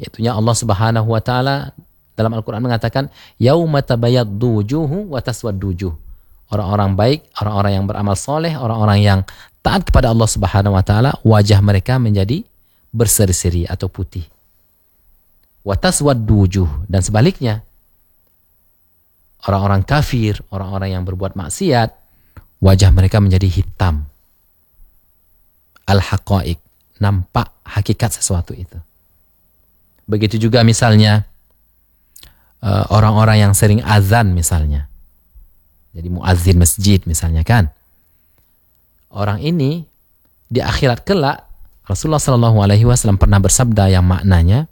Yaitunya Allah Subhanahu wa taala dalam Al-Qur'an mengatakan yauma tabayyaddu wujuhu wa taswaddu wujuh. Orang-orang baik, orang-orang yang beramal soleh, orang-orang yang taat kepada Allah Subhanahu wa taala, wajah mereka menjadi berseri-seri atau putih. Wa taswaddu wujuh, dan sebaliknya orang-orang kafir, orang-orang yang berbuat maksiat, wajah mereka menjadi hitam. Al-haqaiq, nampak hakikat sesuatu itu. Begitu juga misalnya orang-orang yang sering azan misalnya. Jadi muazzin masjid misalnya kan. Orang ini di akhirat kelak Rasulullah SAW pernah bersabda yang maknanya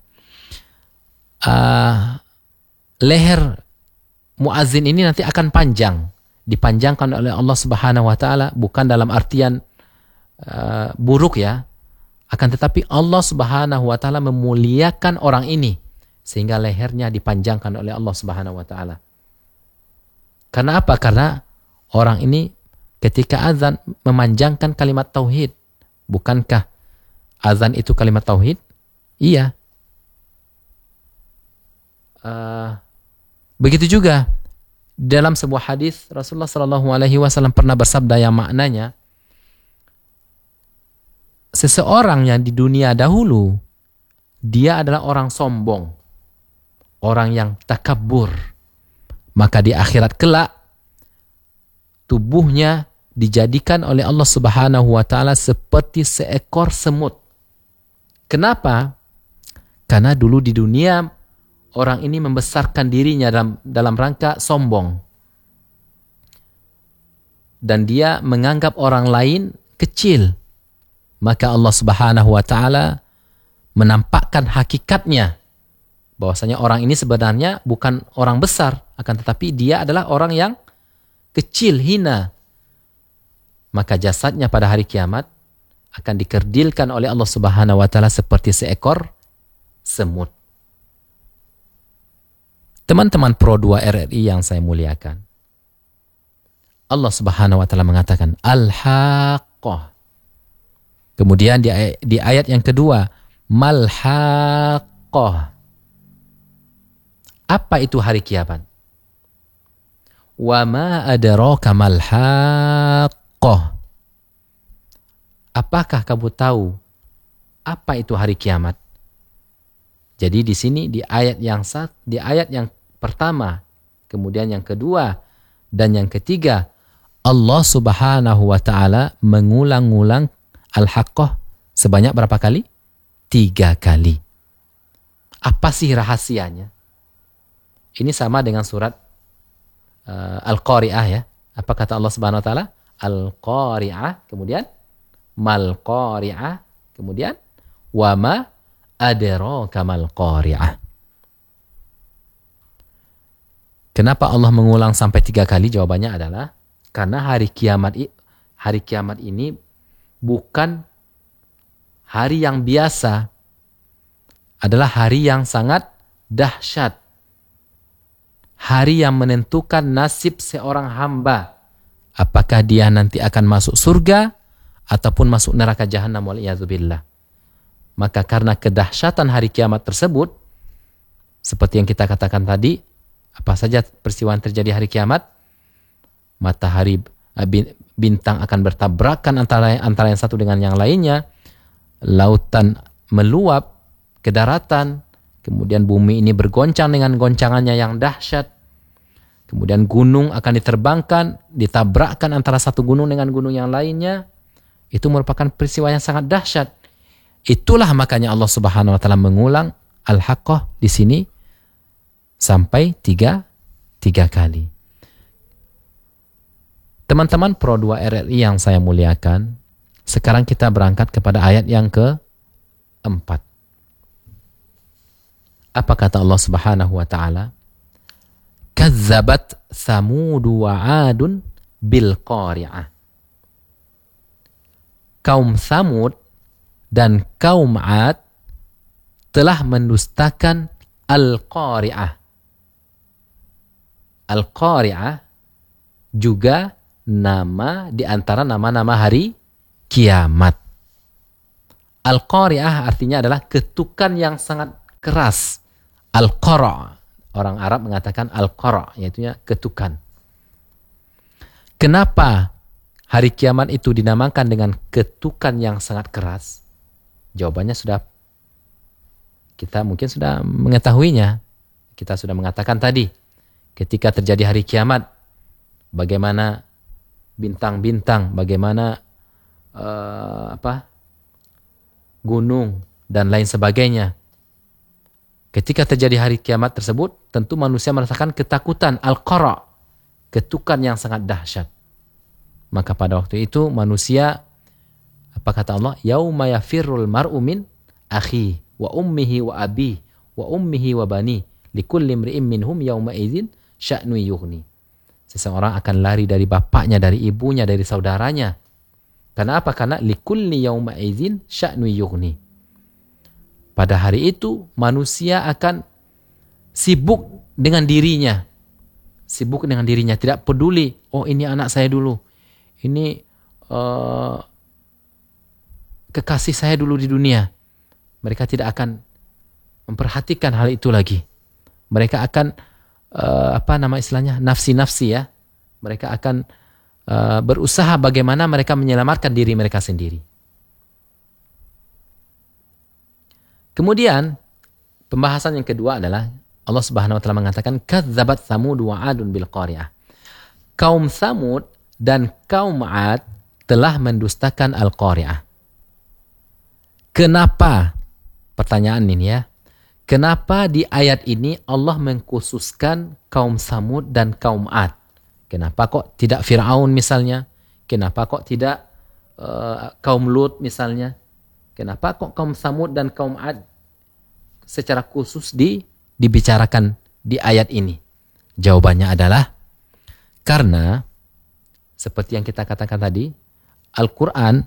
leher muazzin ini nanti akan panjang, dipanjangkan oleh Allah Subhanahu wa taala, bukan dalam artian buruk ya, akan tetapi Allah Subhanahu wa taala memuliakan orang ini sehingga lehernya dipanjangkan oleh Allah Subhanahu wa taala. Karena apa? Karena orang ini ketika azan memanjangkan kalimat tauhid. Bukankah azan itu kalimat tauhid? Iya. Begitu juga dalam sebuah hadis Rasulullah SAW pernah bersabda yang maknanya seseorang yang di dunia dahulu dia adalah orang sombong, orang yang takabur, maka di akhirat kelak tubuhnya dijadikan oleh Allah Subhanahu wa taala seperti seekor semut. Kenapa? Karena dulu di dunia orang ini membesarkan dirinya dalam rangka sombong. Dan dia menganggap orang lain kecil. Maka Allah Subhanahu wa taala menampakkan hakikatnya. Bahwasanya orang ini sebenarnya bukan orang besar, akan tetapi dia adalah orang yang kecil, hina. Maka jasadnya pada hari kiamat akan dikerdilkan oleh Allah Subhanahu wa taala seperti seekor semut. Teman-teman Pro 2 RRI yang saya muliakan, Allah Subhanahu wa taala mengatakan Al-Haqqah. Kemudian di ayat yang kedua, Mal-Haqqah. Apa itu hari kiamat? Wa ma adraka mal-haqqah. Apakah kamu tahu apa itu hari kiamat? Jadi di sini di ayat yang pertama, kemudian yang kedua dan yang ketiga, Allah Subhanahu wa taala mengulang-ulang al-haqqah sebanyak berapa kali? 3 kali. Apa sih rahasianya? Ini sama dengan surat Al-Qari'ah ya. Apa kata Allah Subhanahu wa taala? Al-Qari'ah, kemudian Mal-Qari'ah, kemudian wa ma adraka mal-Qari'ah. Kenapa Allah mengulang sampai 3 kali? Jawabannya adalah karena hari kiamat ini bukan hari yang biasa, adalah hari yang sangat dahsyat. Hari yang menentukan nasib seorang hamba. Apakah dia nanti akan masuk surga ataupun masuk neraka jahanam wal'iyadzubillah. Maka karena kedahsyatan hari kiamat tersebut, seperti yang kita katakan tadi, apa saja peristiwa yang terjadi hari kiamat? Matahari, bintang akan bertabrakan antara yang satu dengan yang lainnya. Lautan meluap ke daratan. Kemudian bumi ini bergoncang dengan goncangannya yang dahsyat. Kemudian gunung akan diterbangkan, ditabrakkan antara satu gunung dengan gunung yang lainnya. Itu merupakan peristiwa yang sangat dahsyat. Itulah makanya Allah Subhanahu wa taala mengulang al-haqqah di sini sampai tiga kali. Teman-teman Pro 2 RRI yang saya muliakan, sekarang kita berangkat kepada ayat yang ke-4. Apa kata Allah Subhanahu wa taala? Kazzabat Thamud wa 'Adun bil Qari'ah. Kaum Thamud dan kaum 'Ad telah mendustakan Al-Qari'ah. Al-Qari'ah juga nama di antara nama-nama hari kiamat. Al-Qari'ah artinya adalah ketukan yang sangat keras. Al-qara'. Orang Arab mengatakan al-qara', yaitu ketukan. Kenapa hari kiamat itu dinamakan dengan ketukan yang sangat keras? Jawabannya kita mungkin sudah mengetahuinya. Kita sudah mengatakan tadi, ketika terjadi hari kiamat, bagaimana bintang-bintang, bagaimana gunung dan lain sebagainya. Ketika terjadi hari kiamat tersebut, tentu manusia merasakan ketakutan, al-qara', ketukan yang sangat dahsyat. Maka pada waktu itu manusia, apa kata Allah? Yauma yafirrul mar'u min akhi wa ummihi wa abi wa ummihi wa bani likulli imri'in minhum yauma idzin sya'nu yughni. Seseorang akan lari dari bapaknya, dari ibunya, dari saudaranya. Karena apa? Karena likulli yauma idzin sya'nu yughni. Pada hari itu manusia akan sibuk dengan dirinya. Sibuk dengan dirinya, tidak peduli, oh ini anak saya dulu. Ini kekasih saya dulu di dunia. Mereka tidak akan memperhatikan hal itu lagi. Mereka akan nafsi-nafsi ya. Mereka akan berusaha bagaimana mereka menyelamatkan diri mereka sendiri. Kemudian pembahasan yang kedua adalah Allah Subhanahu wa taala mengatakan kadzabat Tsamud wa 'Adun bil qari'ah. Kaum Tsamud dan kaum 'Ad telah mendustakan Al-Qari'ah. Kenapa? Pertanyaan ini ya. Kenapa di ayat ini Allah mengkhususkan kaum Tsamud dan kaum 'Ad? Kenapa kok tidak Fir'aun misalnya? Kenapa kok tidak kaum Lut misalnya? Kenapa kok kaum Tsamud dan kaum 'Ad secara khusus dibicarakan di ayat ini? Jawabannya adalah karena seperti yang kita katakan tadi, Al-Quran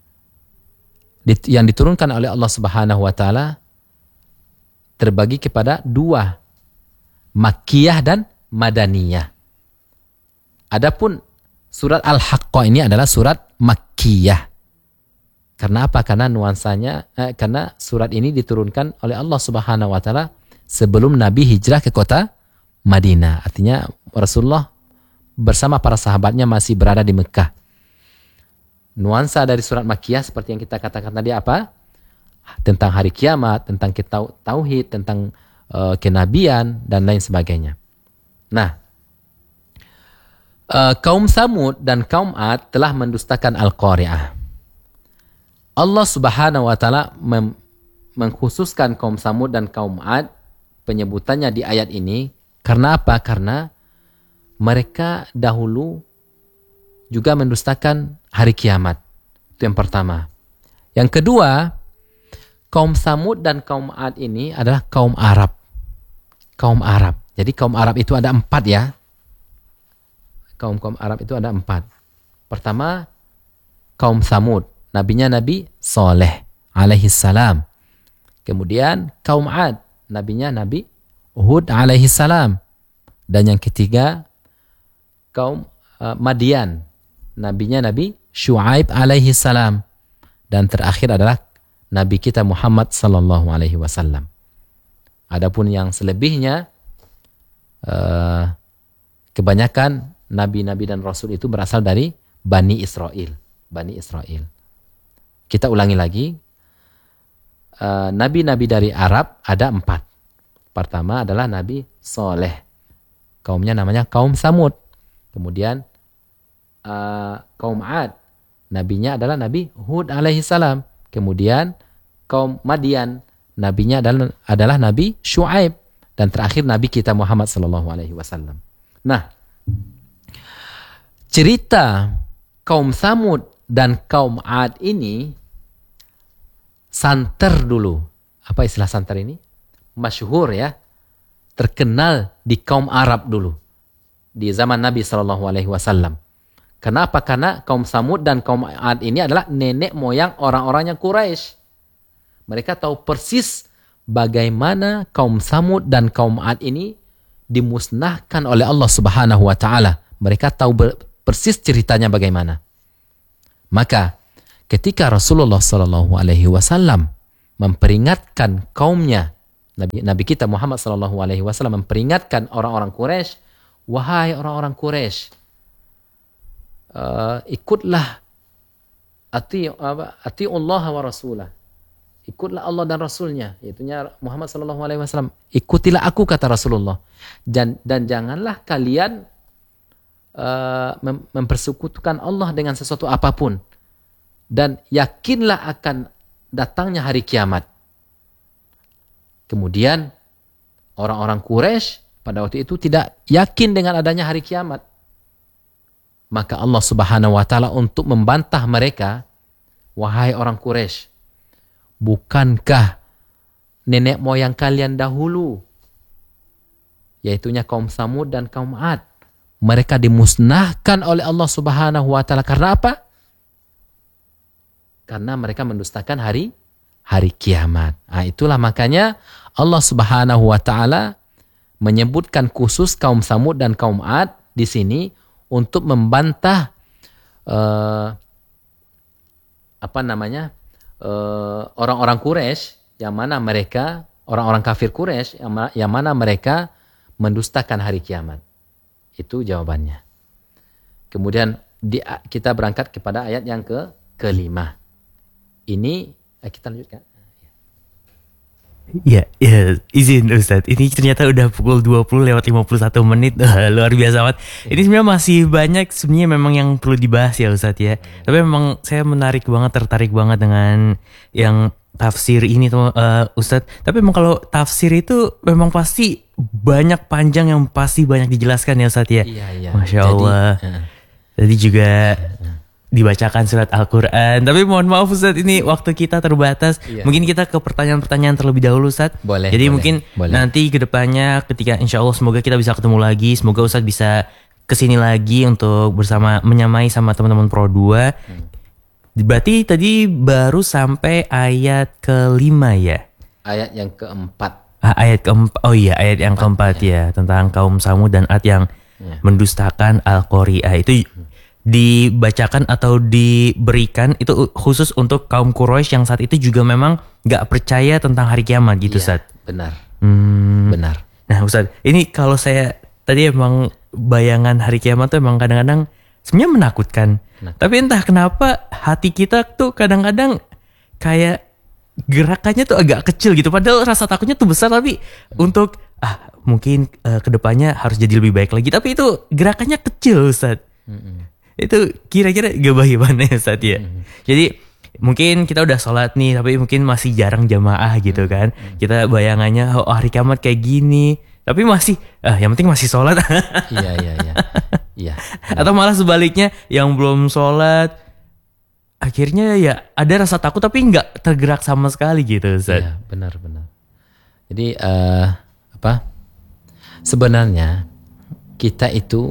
yang diturunkan oleh Allah Subhanahu wa taala terbagi kepada dua, Makkiyah dan Madaniyah. Adapun surat Al-Haqqah ini adalah surat Makkiyah. Karena apa? Karena nuansanya, karena surat ini diturunkan oleh Allah Subhanahu wa taala sebelum Nabi hijrah ke kota Madinah. Artinya Rasulullah bersama para sahabatnya masih berada di Mekah. Nuansa dari surat Makkiyah seperti yang kita katakan tadi apa? Tentang hari kiamat, tentang tauhid, tentang kenabian dan lain sebagainya. Nah, kaum Tsamud dan kaum 'Ad telah mendustakan Al-Qari'ah. Allah Subhanahu wa taala mengkhususkan kaum Tsamud dan kaum 'Ad penyebutannya di ayat ini karena apa? Karena mereka dahulu juga mendustakan hari kiamat. Itu yang pertama. Yang kedua, kaum Tsamud dan kaum 'Ad ini adalah kaum Arab. Kaum Arab. Jadi kaum Arab itu ada 4 ya. Kaum Arab itu ada 4. Pertama, kaum Tsamud. Nabinya Nabi Saleh alaihi salam. Kemudian kaum 'Ad, nabinya Nabi Hud alaihi salam. Dan yang ketiga kaum Madian, nabinya Nabi Syuaib alaihi salam. Dan terakhir adalah Nabi kita Muhammad sallallahu alaihi wasallam. Adapun yang selebihnya kebanyakan nabi-nabi dan rasul itu berasal dari Bani Israel. Bani Israel. Kita ulangi lagi, nabi-nabi dari Arab ada 4. Pertama adalah Nabi Saleh, kaumnya namanya kaum Tsamud. Kemudian kaum 'Ad, nabinya adalah Nabi Hud alaihi salam. Kemudian kaum Madian, nabinya adalah Nabi Syuaib. Dan terakhir Nabi kita Muhammad sallallahu alaihi wasallam. Nah, cerita kaum Tsamud dan kaum 'Ad ini santer dulu. Apa istilah santer ini? Masyhur ya. Terkenal di kaum Arab dulu. Di zaman Nabi SAW. Kenapa? Karena kaum Tsamud dan kaum 'Ad ini adalah nenek moyang orang-orang yang Quraisy. Mereka tahu persis bagaimana kaum Tsamud dan kaum 'Ad ini dimusnahkan oleh Allah Subhanahu wa taala. Mereka tahu persis ceritanya bagaimana. Maka ketika Rasulullah SAW memperingatkan kaumnya Nabi kita Muhammad SAW memperingatkan orang-orang Quraisy, wahai orang-orang Quraisy, ikutlah ati Allah wa Rasulah, ikutlah Allah dan Rasulnya, yaitunya Muhammad SAW. Ikutilah aku, kata Rasulullah, dan janganlah kalian mempersekutukan Allah dengan sesuatu apapun, dan yakinlah akan datangnya hari kiamat. Kemudian orang-orang Quraisy pada waktu itu tidak yakin dengan adanya hari kiamat. Maka Allah Subhanahu wa taala untuk membantah mereka, wahai orang Quraisy, bukankah nenek moyang kalian dahulu, yaitunya kaum Samud dan kaum Ad, mereka dimusnahkan oleh Allah Subhanahu wa taala karena apa? Karena mereka mendustakan hari kiamat. Nah, itulah makanya Allah Subhanahu wa taala menyebutkan khusus kaum Samud dan kaum Ad di sini untuk membantah orang-orang Quraisy, yang mana mereka, orang-orang kafir Quraisy, yang mana mereka mendustakan hari kiamat. Itu jawabannya. Kemudian kita berangkat kepada ayat yang kelima. Ini kita lanjutkan. Ya, izin Ustadz. Ini ternyata udah pukul 20:51. Luar biasa banget. Ini sebenarnya masih banyak sebenarnya memang yang perlu dibahas ya Ustadz ya. Tapi memang saya tertarik banget dengan yang tafsir ini tuh Ustadz. Tapi memang kalau tafsir itu memang pasti banyak panjang yang pasti banyak dijelaskan ya Ustadz ya. Iya. Masya Allah. Tadi juga dibacakan surat Al-Quran. Tapi mohon maaf Ustadz, ini waktu kita terbatas. Iya. Mungkin kita ke pertanyaan-pertanyaan terlebih dahulu Ustadz. Boleh. Jadi mungkin nanti ke depannya ketika insya Allah semoga kita bisa ketemu lagi. Semoga Ustadz bisa kesini lagi untuk menyamai sama teman-teman Pro 2. Berarti tadi baru sampai ayat kelima ya? Ayat yang keempat. Ayat keempat. Oh iya, ayat yang keempat ya. Tentang kaum Samud dan Ad yang mendustakan Al-Qari'ah. Itu dibacakan atau diberikan itu khusus untuk kaum Quraisy yang saat itu juga memang gak percaya tentang hari kiamat gitu Ustaz. Benar. Benar. Nah Ustaz, ini kalau saya tadi emang bayangan hari kiamat tuh emang kadang-kadang sebenarnya menakutkan. Tapi entah kenapa hati kita tuh kadang-kadang kayak gerakannya tuh agak kecil gitu. Padahal rasa takutnya tuh besar, tapi untuk mungkin kedepannya harus jadi lebih baik lagi. Tapi itu gerakannya kecil Ustaz. Itu kira-kira bagaimana ya Ustaz ya? Jadi mungkin kita udah sholat nih, tapi mungkin masih jarang jamaah gitu kan. Kita bayangannya hari kiamat kayak gini, tapi masih yang penting masih sholat. Iya. Atau malah sebaliknya, yang belum sholat akhirnya ya ada rasa takut tapi nggak tergerak sama sekali gitu Ustaz. Iya, benar. Jadi sebenarnya kita itu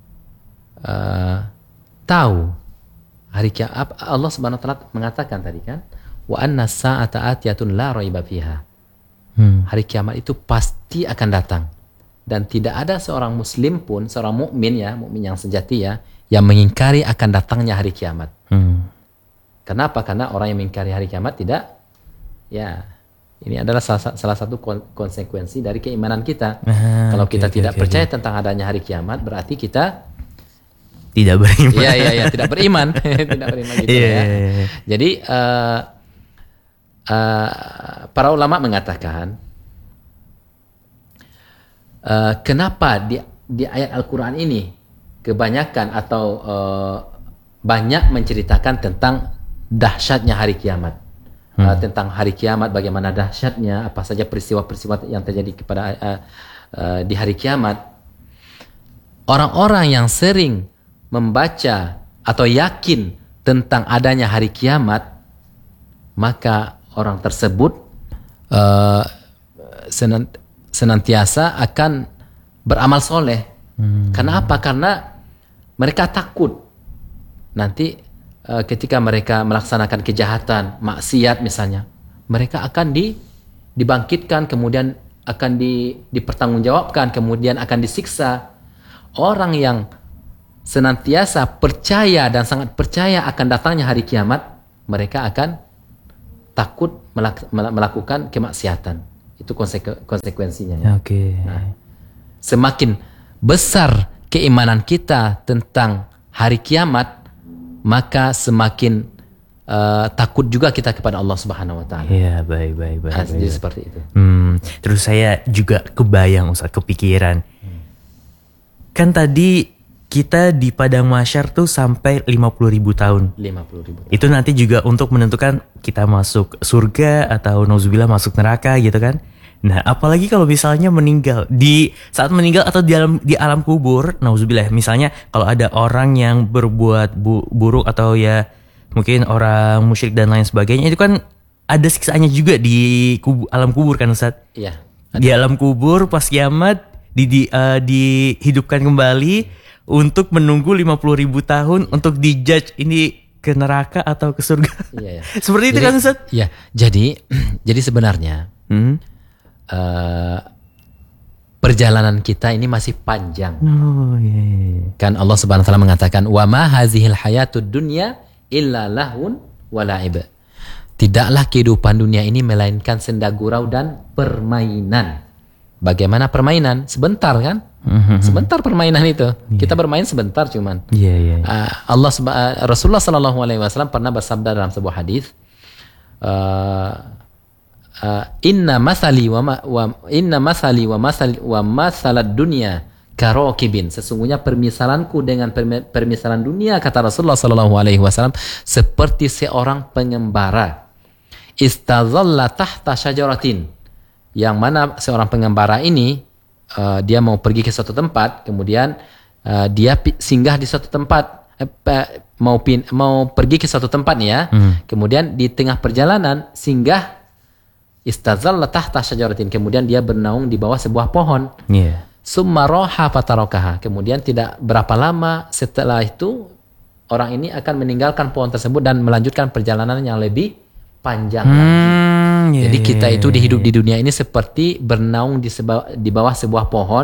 tahu hari kiamat. Allah Subhanahu wa taala mengatakan tadi kan, wa anna sa'ata atiyatun la raiba fiha. Hari kiamat itu pasti akan datang, dan tidak ada seorang muslim pun, seorang mukmin yang sejati yang mengingkari akan datangnya hari kiamat. Kenapa? Karena orang yang mengingkari hari kiamat tidak, ini adalah salah satu konsekuensi dari keimanan kita. Kalau kita tidak percaya tentang adanya hari kiamat, berarti kita tidak beriman. Iya, tidak beriman. Tidak beriman gitu ya. Jadi para ulama mengatakan kenapa di ayat Al-Quran ini kebanyakan atau banyak menceritakan tentang dahsyatnya hari kiamat. Tentang hari kiamat, bagaimana dahsyatnya, apa saja peristiwa-peristiwa yang terjadi di hari kiamat. Orang-orang yang sering membaca atau yakin tentang adanya hari kiamat, maka orang tersebut senantiasa akan beramal soleh. Karena apa? Karena mereka takut nanti ketika mereka melaksanakan kejahatan, maksiat misalnya, mereka akan dibangkitkan, kemudian akan dipertanggungjawabkan, kemudian akan disiksa. Orang yang senantiasa percaya dan sangat percaya akan datangnya hari kiamat, mereka akan takut melakukan kemaksiatan. Itu konsekuensinya ya. Oke. Nah, semakin besar keimanan kita tentang hari kiamat, maka semakin takut juga kita kepada Allah Subhanahu wa taala. Iya, baik. Jadi seperti itu. Terus saya juga kebayang Ustaz, kepikiran. Kan tadi kita di padang mahsyar tuh sampai 50.000 tahun. 50.000. Itu nanti juga untuk menentukan kita masuk surga atau nauzubillah masuk neraka gitu kan. Nah, apalagi kalau misalnya meninggal di saat meninggal atau di alam kubur, nauzubillah, misalnya kalau ada orang yang berbuat buruk atau ya mungkin orang musyrik dan lain sebagainya, itu kan ada siksaannya juga di alam kubur kan Ustaz? Iya. Di alam kubur pas kiamat dihidupkan kembali untuk menunggu 50.000 tahun untuk dijudge ini ke neraka atau ke surga. Iya. Seperti itu kan Ustaz? Iya. Jadi sebenarnya perjalanan kita ini masih panjang. Oh iya. Kan Allah Subhanahu wa taala mengatakan, "Wa ma hazihil hayatud dunya illa lahun wa la'ib." Tidaklah kehidupan dunia ini melainkan senda gurau dan permainan. Bagaimana permainan? Sebentar kan? Sebentar permainan itu. Kita bermain sebentar cuman. Iya. Rasulullah sallallahu alaihi wasallam pernah bersabda dalam sebuah hadis, inna masali wa masalad dunya karokibin. Sesungguhnya permisalanku dengan permisalan dunia, kata Rasulullah sallallahu alaihi wasallam, seperti seorang pengembara istazalla tahta syajaratin, yang mana seorang pengembara ini dia mau pergi ke suatu tempat, kemudian dia singgah di suatu tempat, mau pergi ke suatu tempat nih ya. Kemudian di tengah perjalanan singgah istazalla tahta syajaratin, kemudian dia bernaung di bawah sebuah pohon. Summa roha fatarakaha, kemudian tidak berapa lama setelah itu orang ini akan meninggalkan pohon tersebut dan melanjutkan perjalanan yang lebih panjang lagi. Jadi kita itu hidup di dunia ini seperti bernaung di bawah sebuah pohon.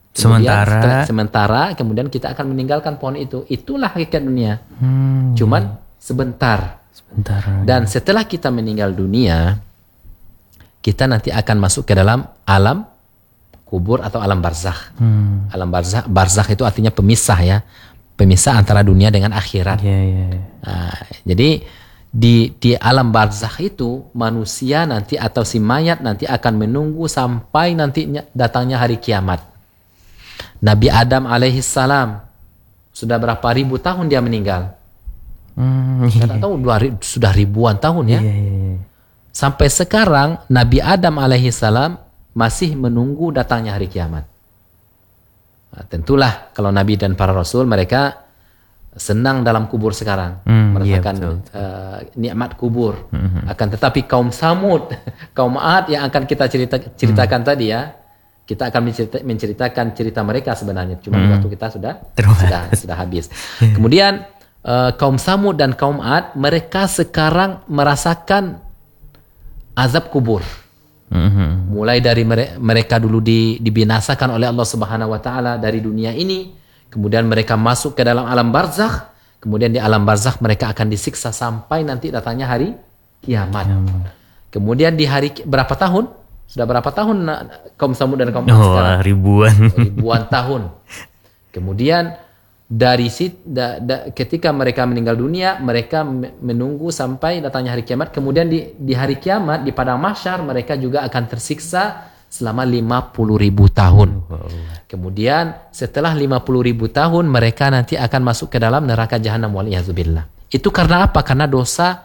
Sementara kemudian kita akan meninggalkan pohon itu. Itulah hakikat dunia. Cuman sebentar. Dan setelah kita meninggal dunia, kita nanti akan masuk ke dalam alam kubur atau alam barzakh. Alam barzakh itu artinya pemisah ya. Pemisah antara dunia dengan akhirat. Nah, jadi di alam barzakh itu manusia nanti atau si mayat nanti akan menunggu sampai nanti datangnya hari kiamat. Nabi Adam alaihi salam sudah berapa ribu tahun dia meninggal? Kita tahu sudah ribuan tahun ya. Sampai sekarang Nabi Adam alaihi salam masih menunggu datangnya hari kiamat. Nah, tentulah kalau Nabi dan para Rasul mereka senang dalam kubur sekarang, merasakan nikmat kubur. Akan tetapi kaum Samud, kaum Ad yang akan kita ceritakan tadi ya, kita akan menceritakan cerita mereka sebenarnya. Cuma waktu kita sudah habis. Kemudian kaum Samud dan kaum Ad, mereka sekarang merasakan azab kubur. Mulai dari mereka dulu dibinasakan oleh Allah Subhanahu wa taala dari dunia ini, kemudian mereka masuk ke dalam alam barzakh, kemudian di alam barzakh mereka akan disiksa sampai nanti datangnya hari kiamat. Kemudian di hari berapa tahun? Sudah berapa tahun kaum Samud dan kaum Ad sekarang? Ribuan tahun. Kemudian dari ketika mereka meninggal dunia, mereka menunggu sampai datangnya hari kiamat. Kemudian di hari kiamat di padang mahsyar mereka juga akan tersiksa selama 50.000 tahun. Kemudian setelah 50.000 tahun mereka nanti akan masuk ke dalam neraka jahanam waliyadzubillah. Itu karena apa? Karena dosa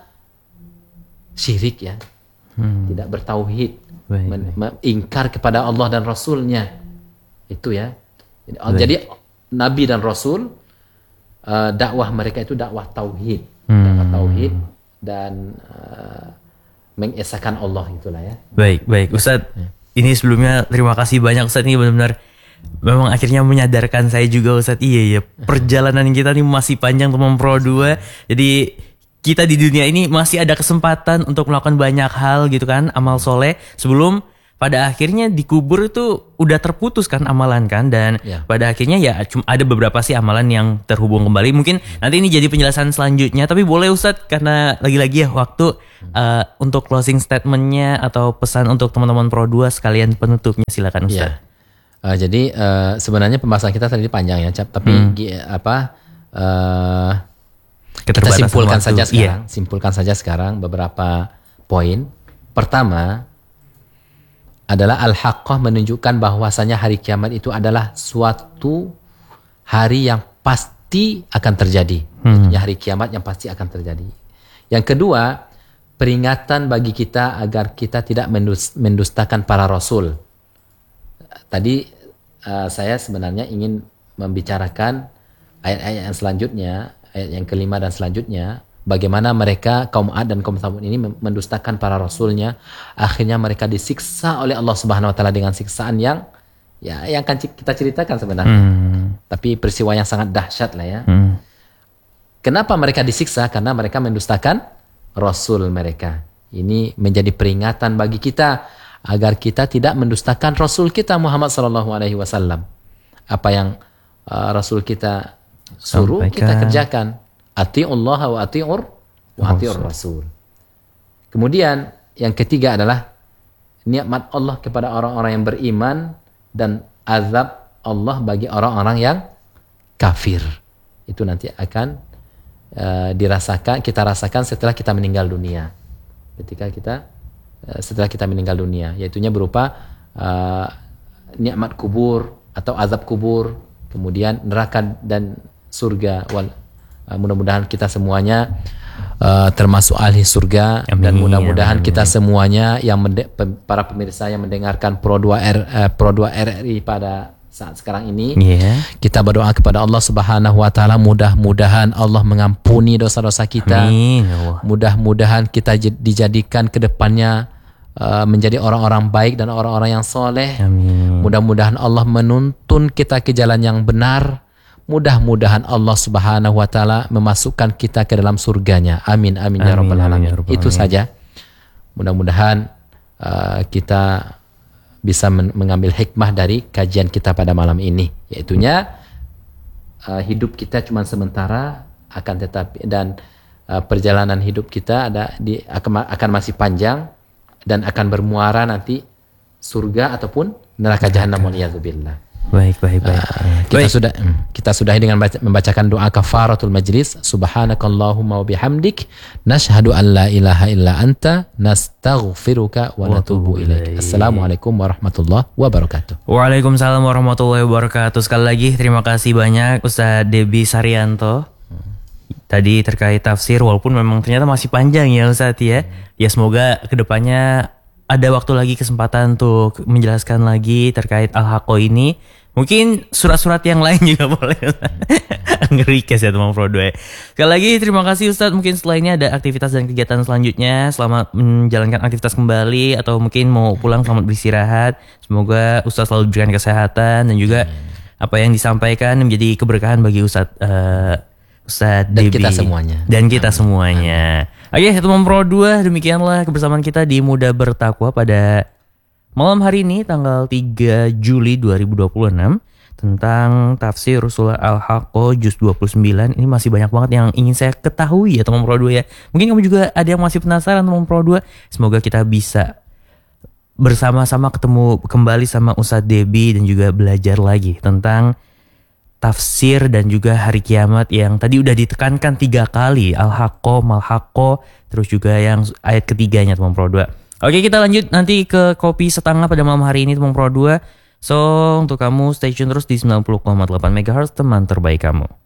syirik ya. Tidak bertauhid, ingkar kepada Allah dan Rasulnya. Itu ya. Jadi Nabi dan Rasul dakwah mereka itu dakwah tauhid, dakwah tauhid dan mengesahkan Allah, itulah ya. Baik Ustadz. Ini sebelumnya terima kasih banyak Ustadz, ini benar-benar memang akhirnya menyadarkan saya juga Ustadz. Iya perjalanan kita ini masih panjang teman Pro 2. Jadi kita di dunia ini masih ada kesempatan untuk melakukan banyak hal gitu kan, amal soleh sebelum pada akhirnya dikubur itu udah terputus kan amalan kan, dan pada akhirnya ya cuma ada beberapa sih amalan yang terhubung kembali. Mungkin nanti ini jadi penjelasan selanjutnya, tapi boleh Ustadz karena lagi-lagi ya waktu untuk closing statementnya atau pesan untuk teman-teman Pro 2 sekalian penutupnya, silakan Ustadz. Jadi sebenarnya pembahasan kita tadi panjang ya Cap, tapi kita simpulkan saja sekarang beberapa poin. Pertama adalah al-haqqah menunjukkan bahwasanya hari kiamat itu adalah suatu hari yang pasti akan terjadi. Ya, hari kiamat yang pasti akan terjadi. Yang kedua, peringatan bagi kita agar kita tidak mendustakan para rasul. Tadi saya sebenarnya ingin membicarakan ayat-ayat yang selanjutnya, ayat yang kelima dan selanjutnya, bagaimana mereka kaum Ad dan kaum Tsamud ini mendustakan para rasulnya, akhirnya mereka disiksa oleh Allah Subhanahu wa taala dengan siksaan yang akan kita ceritakan sebenarnya. Tapi peristiwa yang sangat dahsyat lah ya. Kenapa mereka disiksa? Karena mereka mendustakan rasul mereka. Ini menjadi peringatan bagi kita agar kita tidak mendustakan rasul kita Muhammad sallallahu alaihi wasallam. Apa yang rasul kita suruh kita kerjakan. Ati'ullah wa ati'ur rasul. Kemudian yang ketiga adalah nikmat Allah kepada orang-orang yang beriman dan azab Allah bagi orang-orang yang kafir. Itu nanti akan kita rasakan setelah kita meninggal dunia. Setelah kita meninggal dunia, yaitunya berupa nikmat kubur atau azab kubur, kemudian neraka dan surga. Mudah-mudahan kita semuanya termasuk ahli surga. Amin, dan mudah-mudahan kita semuanya yang para pemirsa yang mendengarkan Pro 2 RRI pada saat sekarang ini, kita berdoa kepada Allah Subhanahu wa taala, mudah-mudahan Allah mengampuni dosa-dosa kita. Amin. Mudah-mudahan kita dijadikan ke depannya menjadi orang-orang baik dan orang-orang yang soleh. Amin. Mudah-mudahan Allah menuntun kita ke jalan yang benar. Mudah-mudahan Allah Subhanahu wa taala memasukkan kita ke dalam surganya. Amin amin ya rabbal alamin. Itu saja. Mudah-mudahan kita bisa mengambil hikmah dari kajian kita pada malam ini, yaitunya hidup kita cuma sementara, akan tetapi dan perjalanan hidup kita akan masih panjang dan akan bermuara nanti surga ataupun neraka jahanam waliyadzubillah. Baik. Kita sudahi dengan membacakan doa kafaratul majlis. Subhanakallahumma wa bihamdik, nashhadu an la ilaha illa anta, nastaghfiruka wa natubu ilaik. Assalamualaikum warahmatullahi wabarakatuh. Waalaikumsalam warahmatullahi wabarakatuh. Sekali lagi terima kasih banyak Ustaz Debi Saryanto. Tadi terkait tafsir, walaupun memang ternyata masih panjang ya Ustaz ya. Ya semoga kedepannya ada waktu lagi, kesempatan untuk menjelaskan lagi terkait Al-Haqqah ini. Mungkin surat-surat yang lain juga boleh. Nge-request ya teman Pro 2. Sekali lagi terima kasih Ustadz. Mungkin setelah ini ada aktivitas dan kegiatan selanjutnya. Selamat menjalankan aktivitas kembali, atau mungkin mau pulang selamat beristirahat. Semoga Ustadz selalu diberikan kesehatan dan juga apa yang disampaikan menjadi keberkahan bagi Ustadz Debi dan kita semuanya. Oke, teman Pro 2, demikianlah kebersamaan kita di Muda Bertakwa pada malam hari ini tanggal 3 Juli 2026 tentang tafsir Surah Al-Haqqah juz 29. Ini masih banyak banget yang ingin saya ketahui ya teman Pro 2 ya. Mungkin kamu juga ada yang masih penasaran teman Pro 2. Semoga kita bisa bersama-sama ketemu kembali sama Ustadz Debi dan juga belajar lagi tentang tafsir dan juga hari kiamat yang tadi udah ditekankan 3 kali. Al-Haqqah, Mal-Haqqah, terus juga yang ayat ketiganya teman Pro 2. Oke, kita lanjut nanti ke kopi setengah pada malam hari ini teman Pro 2. So, untuk kamu stay tune terus di 90,8 MHz teman terbaik kamu.